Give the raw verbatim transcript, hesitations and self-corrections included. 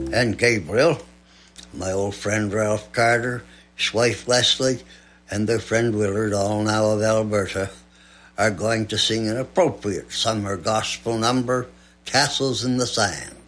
and Gabriel, my old friend Ralph Carter, his wife Leslie, and their friend Willard, all now of Alberta, are going to sing an appropriate summer gospel number, Castles in the Sand.